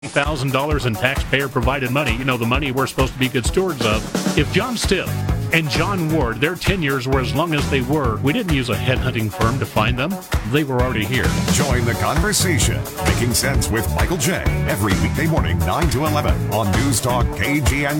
$1,000 in taxpayer-provided money, the money we're supposed to be good stewards of. If John Stiff and John Ward, their tenures were as long as they were, we didn't use a headhunting firm to find them. They were already here. Join the conversation. Making Sense with Michael J. Every weekday morning, 9 to 11 on News Talk KGN.